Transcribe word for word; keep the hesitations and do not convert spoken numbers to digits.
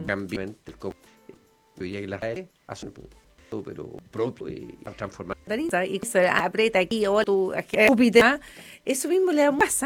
cambio el co- y las redes a su pero pronto y a transformar. Y se aprieta aquí o tú, Júpiter, eso mismo le pasa